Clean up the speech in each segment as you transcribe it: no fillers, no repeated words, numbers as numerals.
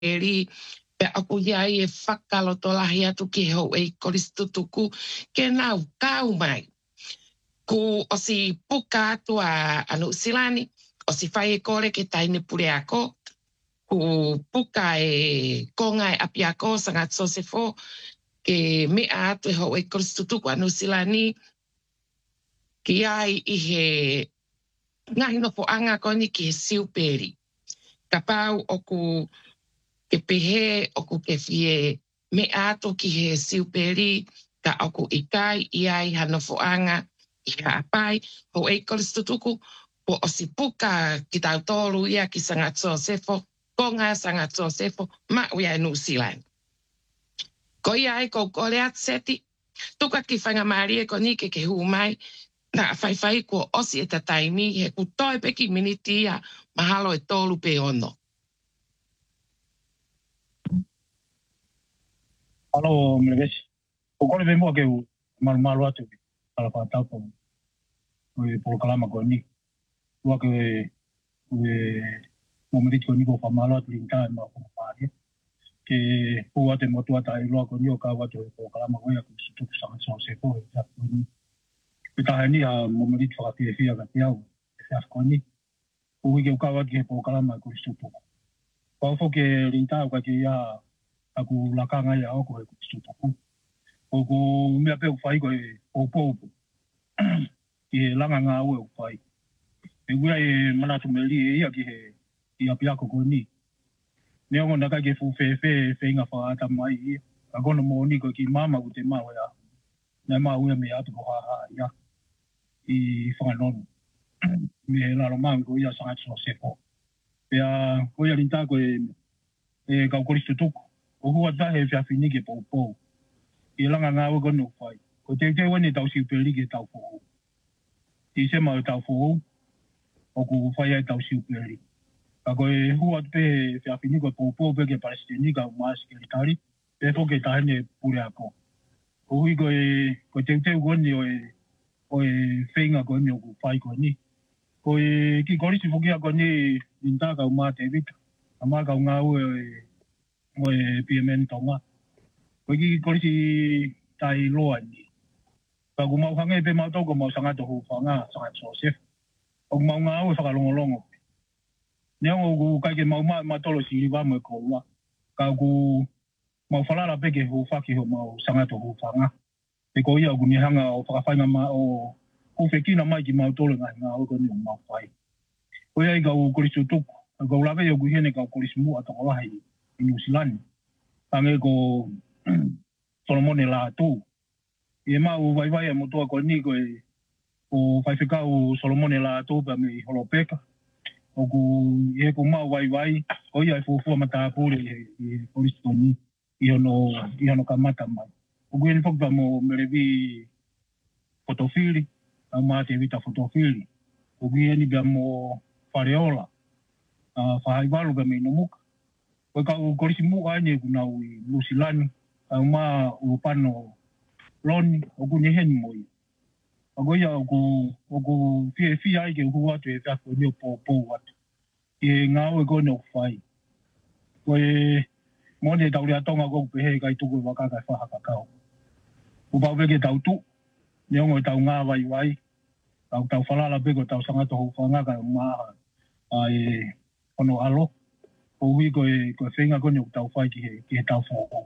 siuperi pe aku iai e whakaloto lahi atu ki hau e koristutuku ke nau kau mai. Ku o si puka atu a anu silani, o si whai e kore ke taine pure ako, ku puka e konga e api ako sangat sosefo, ke mea atu e hau e koristutuku anu silani, ki ai i he ngahi no po anga koni ki he siuperi. Ka pau o ku ke pehe o ku ke fie me ato ki he siuperi ka o ku ikai i ai hana fo anga i ha apai ho e koristutuku po o si puka ki tau tolu ia ki sangat so sefo konga sangat so sefo ma uia New Zealand. Ko ia ai ko kore at seti tuka ki whanga maari e ko nike ke hu mai na whai ko osi e taimi he ku toi peki miniti ia mahalo e tolu pe ono. Alo, mleges. O kore be mo ke malu atu. Ala pa tau ko. O kalama ko ni. Wa ke mo me ko ni ko fa malu atu linta ma ko pa ni. Ke o ate mo tu ata i lo ko ni o ka wa to ko kalama ko ya ko situ sa so se ko ya ko ni. Pita ni a mo me fa ke fia ga ya o. Sa ko ni. O ke ka wa ke ko kalama ko situ. Ko fo ke linta ko ke ya aku lakanga ya o ko e kustutuku. O ko mea pe whai ko e opo. I langa ngā ue o whai. E gua e manatu meli e ia ki he i api ako ko ni. Nea ngona kai ke fu fe inga whaata mai i. A kono mo ni ko ki mama u te mawe a. Nea maa ue me atu ko haa ia. I whanganonu. Me he laro maami ko ia sangat so sepo. Pea ko ia rinta ko e kau koristutuku. O hua tahe fia finike pou. I langa ngā ue kono whai. Ko te wene tau siuperi ke tau fōhou. I se mau tau fōhou. O ku whai ai tau siuperi. Ka koe hua te fia finike pou pe ke palestinika o maasi ke litari. Pe fo ke tahene pure ako. Ko hui ko te wene o e whenga koe mi o ku whai koe ni. Ko ki korisi fuki ako ni intaka o maa te vita. A maa ka o ngā ue o e PMN tonga. Ko ki korisi tai loa ni. Ka ku mau hange pe mau toko mau sangato hu whanga, sangat sosef. O mau ngā ue whakalongolongo. Nea o ku kaike mau ma tolo si riwa mo e koua. Ka ku mau whalala peke hu whaki ho mau sangato hu whanga. E ko ia o ku ni hanga o whakawhainga ma o ku whekina mai ki mau tolo ngā ue koni o mau whai. Ko ia i ka u korisu tuku. Ka u lawe o ku hene ka u korisu mua toko lahi i New Zealand. Ange ko Solomone la tu. E mau vai e motoa ko ni ko e o whaiwhikau Solomone la tu pa me holopeka. O ku e ko mau vai o ia e fufua mata apure i korisu ni i hono ka mata mai. O ku eni whakpa mo merevi fotofili. Au maa te vita fotofili. O ku eni bia mo whareola. Whahaiwalu ka me inomuka. Ko ka u korisi mu ane ku nau i Lusilani, ka ma u pano loni, o ku nehen moi. O ko ia o ku fie ai ke hua tu e whiako ni o po watu. I ngā ue kone o whai. Ko e mone tau rea tonga kou pehe kai tuku wakaka e whahaka kau. Ku pau peke tau tu, ne ongo e tau ngā vai. Tau whalala peko tau sangato hou whangaka o maha e ono alo. O hui ko e whenga kone o tau whai ki he tau whō.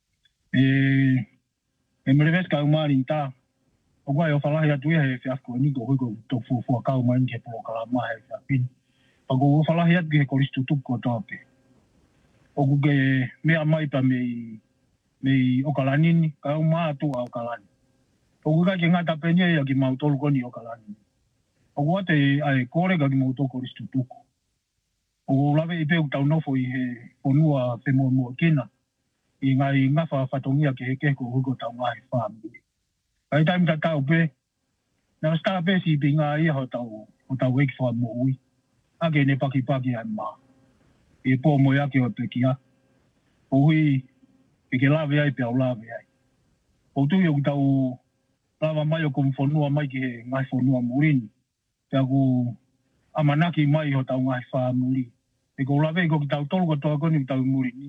E mreves ka umari nta. O kwa e o whalahi atu he whiafko ni ko hui ko tau whua kau mai ke po kalama he whiapini. Pako o whalahi atu he koristu tuku ko tāpe. O ku ke mea mai pa mei okalanini, ka umaa tu a okalani. O ku ka ke ngata penye ia ki mautolu koni okalanini. O ku ate ai kore ka ki mautolu koristu tuku. O lawe i peu tau nofo i he ponua whemua kina. I ngai ngafa whatongia ke he keko huko tau ngahi whāmuri. Kai taim ta tau pe. Nā staa pe si pi ngā ia ho tau weki wha ui. Ake ne paki ai maa. I pō mo ake o pe kia. O hui pe ke lawe ai pe au lawe ai. O tui o tau lawa mai o kum whanua mai ki he ngai whanua murini. Pe aku amanaki mai ho tau ngahi whāmuri. ko la ve ko tau tolu ko to ko ni tau muri